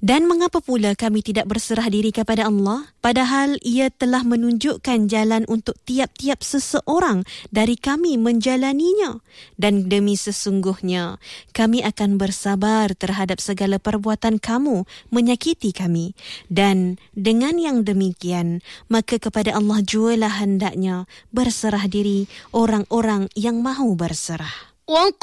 Dan mengapa pula kami tidak berserah diri kepada Allah? Padahal ia telah menunjukkan jalan untuk tiap-tiap seseorang dari kami menjalaninya. Dan demi sesungguhnya, kami akan bersabar terhadap segala perbuatan kamu menyakiti kami. Dan dengan yang demikian, maka kepada Allah jualah hendaknya berserah diri orang-orang yang mahu berserah.